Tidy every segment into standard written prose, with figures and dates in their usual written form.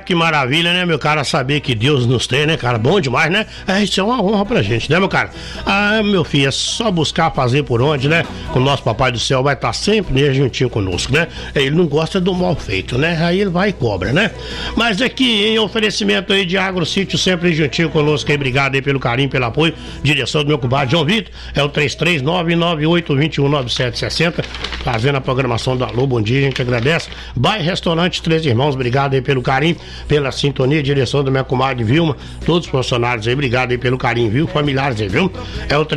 que maravilha, né, meu cara, saber que Deus nos tem, né, cara? Bom demais, né? Isso é uma honra pra gente, né, meu cara? Meu filho, é só buscar fazer por onde, né? O nosso Papai do Céu vai estar sempre nele juntinho conosco, né? Ele não gosta do mal feito, né? Aí ele vai e cobra, né? Mas aqui, em oferecimento aí de Agrosítio, sempre juntinho conosco aí, obrigado aí pelo carinho, pelo apoio, direção do meu compadre João Vitor, é o 33998219760, fazendo a programação do Alô, bom dia, a gente agradece. Vai Restaurante Três Irmãos, obrigado aí pelo carinho, pela sintonia, direção do minha comadre Vilma, todos os funcionários aí, obrigado aí pelo carinho, viu? Familiares aí, viu? É o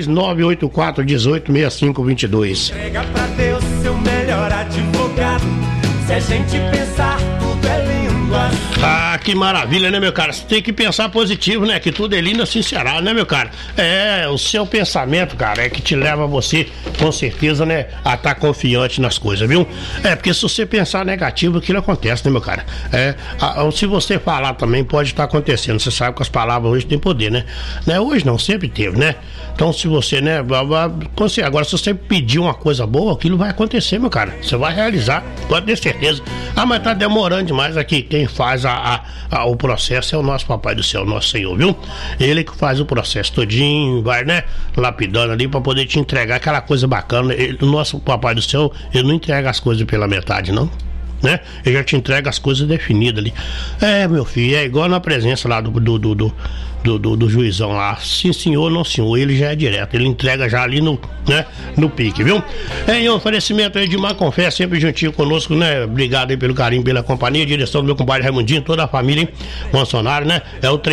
33984186522. Entrega pra Deus seu melhor advogado, se a gente pensar tudo é lindo. Que maravilha, né, meu cara? Você tem que pensar positivo, né? Que tudo é lindo assim será, né, meu cara? O seu pensamento, cara, é que te leva a você, com certeza, né, a estar confiante nas coisas, viu? Porque se você pensar negativo, aquilo acontece, né, meu cara? Se você falar também, pode estar acontecendo. Você sabe que as palavras hoje têm poder, né? Hoje não, sempre teve, né? Então, se você, né, agora, se você pedir uma coisa boa, aquilo vai acontecer, meu cara. Você vai realizar, pode ter certeza. Mas tá demorando demais aqui. Quem faz o processo é o nosso Papai do Céu, nosso Senhor, viu? Ele que faz o processo todinho, vai, né, lapidando ali pra poder te entregar aquela coisa bacana. O nosso Papai do Céu, ele não entrega as coisas pela metade, não, né? Ele já te entrega as coisas definidas ali. Meu filho, é igual na presença lá do juizão lá. Sim, senhor, não, senhor. Ele já é direto, ele entrega já ali no pique, viu? Em oferecimento aí de Macofé, sempre juntinho conosco, né? Obrigado aí pelo carinho, pela companhia, direção do meu compadre Raimundinho, toda a família, hein? Funcionário, né? É o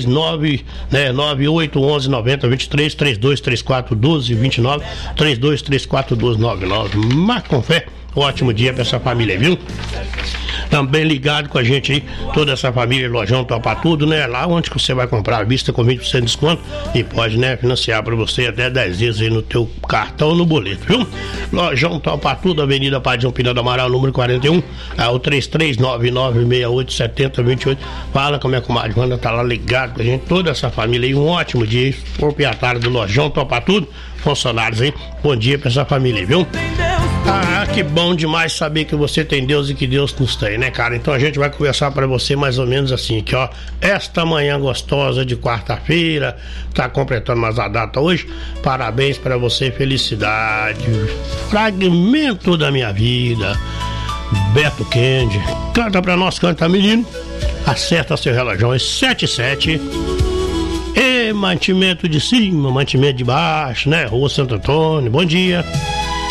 33998119023, 32341229, 32341299. Macofé. Ótimo dia pra essa família, viu? Também ligado com a gente aí, toda essa família, Lojão Topa Tudo, né? Lá onde que você vai comprar à vista com 20% de desconto e pode, né, financiar pra você até 10 vezes aí no teu cartão ou no boleto, viu? Lojão Topa Tudo, Avenida Padre Pina do Amaral, número 41, é o 3399687028. Fala com a minha comadre Wanda, tá lá ligado com a gente, toda essa família aí, um ótimo dia, proprietário do Lojão Topa Tudo, funcionários aí, bom dia pra essa família, viu? Que bom demais saber que você tem Deus e que Deus nos tem, né, cara? Então a gente vai conversar pra você mais ou menos assim, que ó, esta manhã gostosa de quarta-feira, tá completando mais a data hoje, parabéns pra você, felicidade, fragmento da minha vida, Beto Kendi, canta pra nós, canta menino, acerta seu relógio, é 7:07. Mantimento de cima, mantimento de baixo, né? Rua Santo Antônio, bom dia.